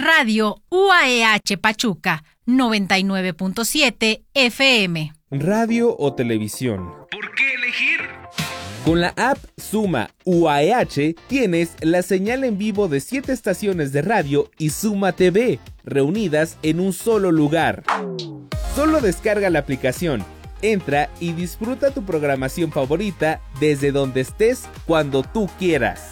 Radio UAEH Pachuca, 99.7 FM. Radio o televisión. ¿Por qué elegir? Con la app Suma UAEH tienes la señal en vivo de 7 estaciones de radio y Suma TV, reunidas en un solo lugar. Solo descarga la aplicación, entra y disfruta tu programación favorita desde donde estés, cuando tú quieras.